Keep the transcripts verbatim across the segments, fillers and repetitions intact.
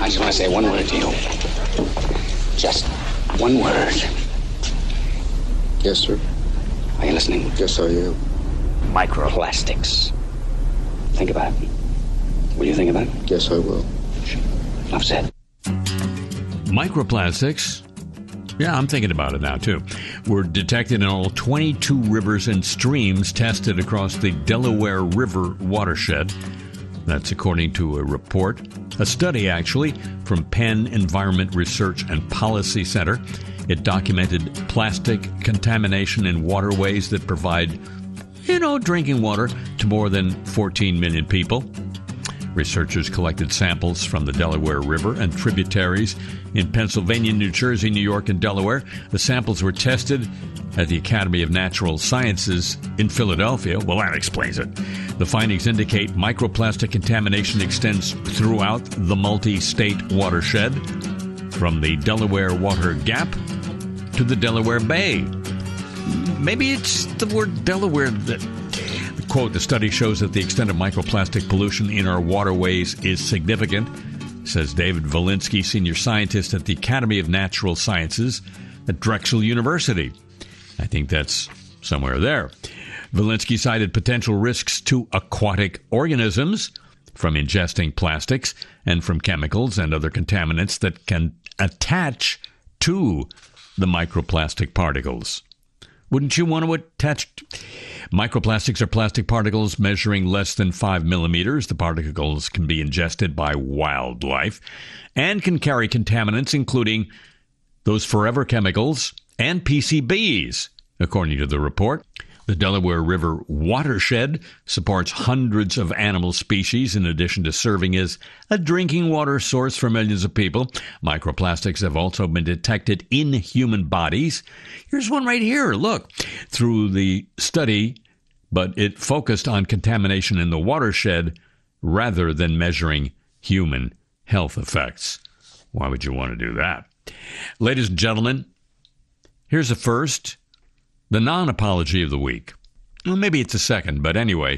I just want to say one word to you. Just one word. Yes, sir. Are you listening? Yes, I am. Microplastics. Think about it. Will you think about it? Yes, I will. Enough said. Microplastics. Yeah, I'm thinking about it now, too. Were detected in all twenty-two rivers and streams tested across the Delaware River watershed. That's according to a report, a study actually, from Penn Environment Research and Policy Center. It documented plastic contamination in waterways that provide, you know, drinking water to more than fourteen million people. Researchers collected samples from the Delaware River and tributaries in Pennsylvania, New Jersey, New York, and Delaware. The samples were tested at the Academy of Natural Sciences in Philadelphia. Well, that explains it. The findings indicate microplastic contamination extends throughout the multi-state watershed, from the Delaware Water Gap to the Delaware Bay. Maybe it's the word Delaware that... Quote, the study shows that the extent of microplastic pollution in our waterways is significant, says David Valinsky, senior scientist at the Academy of Natural Sciences at Drexel University. I think that's somewhere there. Valinsky cited potential risks to aquatic organisms from ingesting plastics and from chemicals and other contaminants that can attach to the microplastic particles. Wouldn't you want to attach? To... Microplastics are plastic particles measuring less than five millimeters. The particles can be ingested by wildlife and can carry contaminants, including those forever chemicals and P C Bs, according to the report. The Delaware River watershed supports hundreds of animal species in addition to serving as a drinking water source for millions of people. Microplastics have also been detected in human bodies. Here's one right here. Look, through the study, but it focused on contamination in the watershed rather than measuring human health effects. Why would you want to do that? Ladies and gentlemen, here's a first. The non-apology of the week. Well, maybe it's a second, but anyway.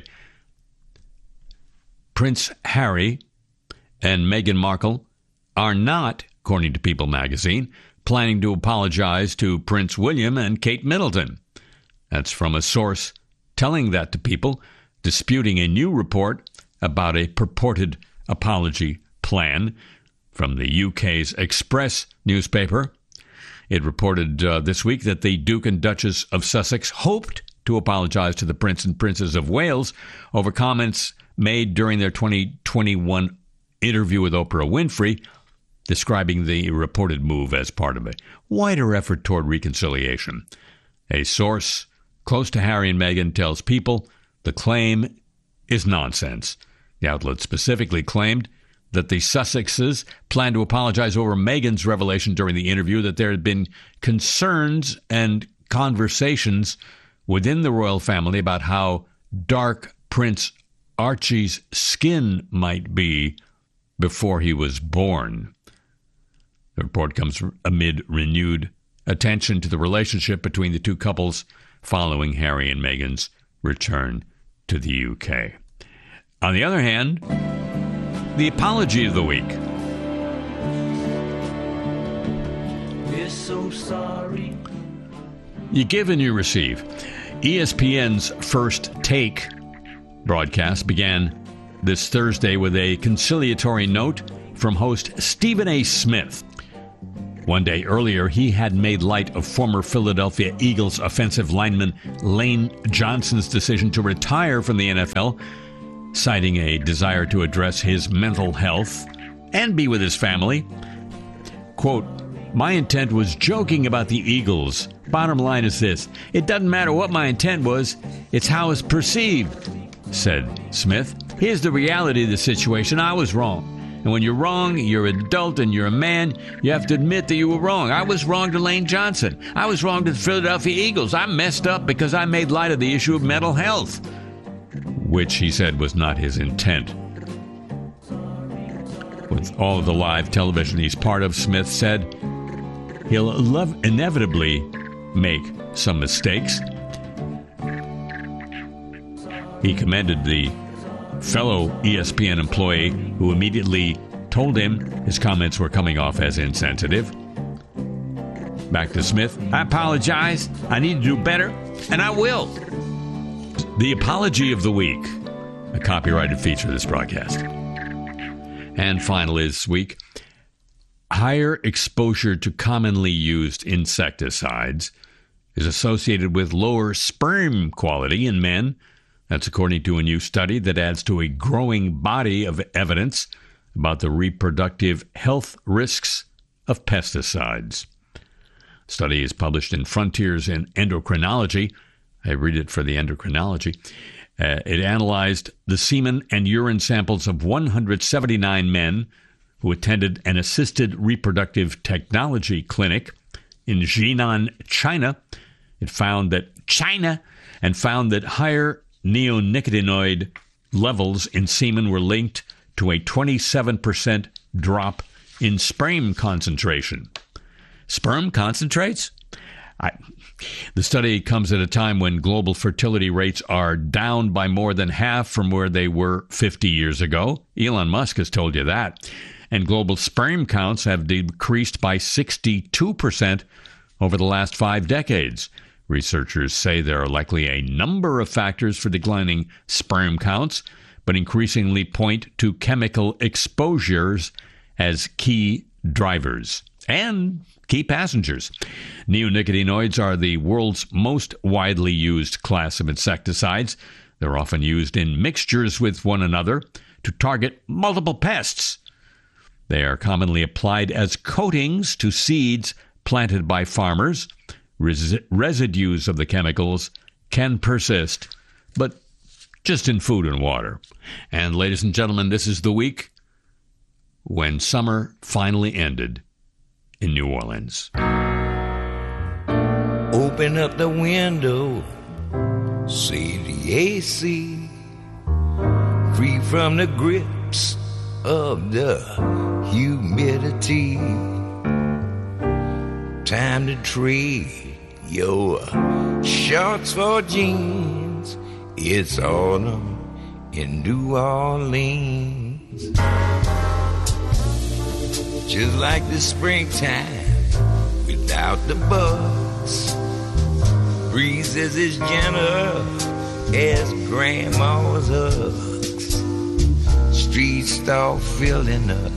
Prince Harry and Meghan Markle are not, according to People magazine, planning to apologize to Prince William and Kate Middleton. That's from a source telling that to People, disputing a new report about a purported apology plan from the U K's Express newspaper. It reported uh, this week that the Duke and Duchess of Sussex hoped to apologize to the Prince and Princess of Wales over comments made during their twenty twenty-one interview with Oprah Winfrey, describing the reported move as part of a wider effort toward reconciliation. A source close to Harry and Meghan tells People the claim is nonsense. The outlet specifically claimed that the Sussexes plan to apologize over Meghan's revelation during the interview that there had been concerns and conversations within the royal family about how dark Prince Archie's skin might be before he was born. The report comes amid renewed attention to the relationship between the two couples following Harry and Meghan's return to the U K. On the other hand, the apology of the week. We're so sorry. You give and you receive. E S P N's First Take broadcast began this Thursday with a conciliatory note from host Stephen A. Smith. One day earlier, he had made light of former Philadelphia Eagles offensive lineman Lane Johnson's decision to retire from the N F L, citing a desire to address his mental health and be with his family. Quote, "My intent was joking about the Eagles. Bottom line is this. It doesn't matter what my intent was. It's how it's perceived," said Smith. "Here's the reality of the situation. I was wrong. And when you're wrong, you're an adult and you're a man, you have to admit that you were wrong. I was wrong to Lane Johnson. I was wrong to the Philadelphia Eagles. I messed up because I made light of the issue of mental health," which he said was not his intent. With all of the live television he's part of, Smith said he'll love, inevitably make some mistakes. He commended the fellow E S P N employee who immediately told him his comments were coming off as insensitive. Back to Smith. I apologize. I need to do better, and I will. The Apology of the Week, a copyrighted feature of this broadcast. And finally this week, higher exposure to commonly used insecticides is associated with lower sperm quality in men. That's according to a new study that adds to a growing body of evidence about the reproductive health risks of pesticides. The study is published in Frontiers in Endocrinology. I read it for the endocrinology. Uh, it analyzed the semen and urine samples of one hundred seventy-nine men who attended an assisted reproductive technology clinic in Jinan, China. It found that China and found that higher neonicotinoid levels in semen were linked to a twenty-seven percent drop in sperm concentration. Sperm concentrates? I, the study comes at a time when global fertility rates are down by more than half from where they were fifty years ago. Elon Musk has told you that. And global sperm counts have decreased by sixty-two percent over the last five decades. Researchers say there are likely a number of factors for declining sperm counts, but increasingly point to chemical exposures as key drivers and key passengers. Neonicotinoids are the world's most widely used class of insecticides. They're often used in mixtures with one another to target multiple pests. They are commonly applied as coatings to seeds planted by farmers. Res- residues of the chemicals can persist, but just in food and water. And ladies and gentlemen, this is the week when summer finally ended in New Orleans. Open up the window, see the A C, free from the grips of the humidity. Time to trade your shorts for jeans. It's autumn in New Orleans. Just like the springtime without the bugs. Breezes as gentle as grandma's hugs. Streets start filling up